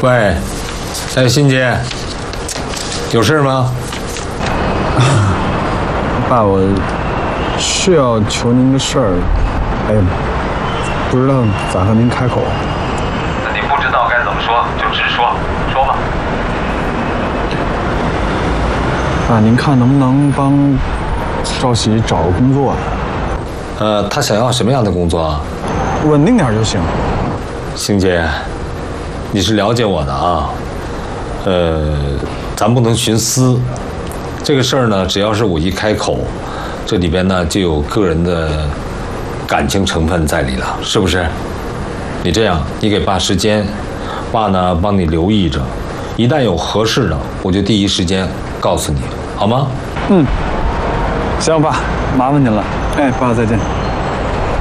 喂，哎，欣姐，有事吗？ 爸，我是要求您个事儿，哎，不知道咋和您开口。 那你不知道该怎么说，就直说，说吧。 爸，您看能不能帮赵喜找个工作呀？ 他想要什么样的工作啊？ 稳定点就行。 欣姐，你是了解我的啊。咱不能徇私。这个事儿呢，只要是我一开口，这里边呢就有个人的感情成分在里了，是不是？你这样，你给爸时间，爸呢帮你留意着，一旦有合适的，我就第一时间告诉你，好吗？ 嗯，行，爸，麻烦您了。哎，爸，再见。